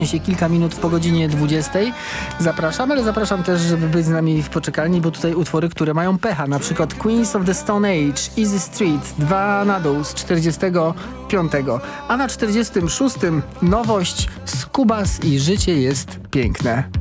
się kilka minut po godzinie 20. Zapraszam, ale zapraszam też, żeby być z nami w poczekalni, bo tutaj utwory, które mają pecha, na przykład Queens of the Stone Age, Easy Street, 2 na dół z 45. A na 46. nowość Skubas i Życie jest piękne.